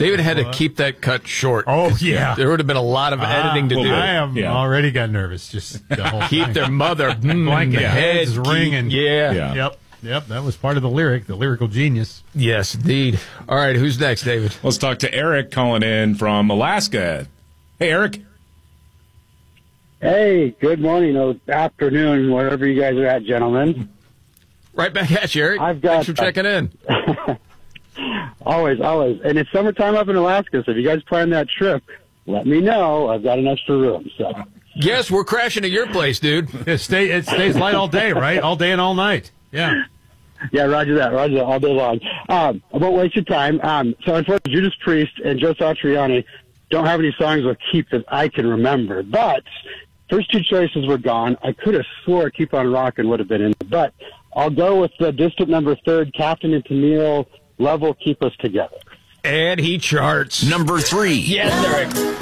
David had to keep that cut short. Oh, yeah. There would have been a lot of editing to do. I am already got nervous. Just the whole Keep thing. their mother Blanket heads keep- ringing. Yeah. Yep, that was part of the lyrical genius. Yes, indeed. All right, who's next, David? Let's talk to Eric calling in from Alaska. Hey, Eric. Hey, good morning or afternoon, wherever you guys are at, gentlemen. Right back at you, Eric. Thanks for checking in. Always. And it's summertime up in Alaska, so if you guys plan that trip, let me know. I've got an extra room. So. Yes, we're crashing at your place, dude. It stays light all day, right? All day and all night. Yeah. Yeah, roger that, all day long. I won't waste your time. So unfortunately, Judas Priest and Joe Satriani don't have any songs with Keep that I can remember. But first two choices were gone. I could have swore Keep on Rockin' would have been in there. But I'll go with the distant number third, Captain and Tennille, Love Will Keep Us Together. And he charts. Number 3. Yes, Eric.